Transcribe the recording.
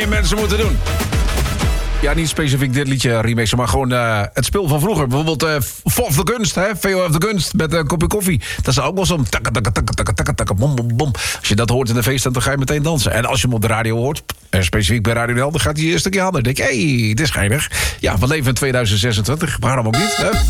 mensen moeten doen. Ja, niet specifiek dit liedje remixen, maar gewoon het spul van vroeger. Bijvoorbeeld VOF de Kunst, hè? VOF de Kunst met een kopje koffie. Dat is ook wel zo'n takka, bom, bom, bom. Als je dat hoort in de feest, dan ga je meteen dansen. En als je hem op de radio hoort, specifiek bij Radio NL, dan gaat hij een stukje harder. Dan denk je, hey, dit is geinig. Ja, we leven in 2026, waarom ook niet, hè?